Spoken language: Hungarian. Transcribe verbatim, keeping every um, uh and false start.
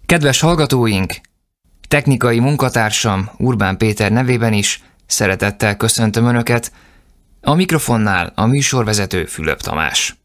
Kedves hallgatóink! Technikai munkatársam Urbán Péter nevében is szeretettel köszöntöm Önöket, a mikrofonnál a műsorvezető Fülöp Tamás.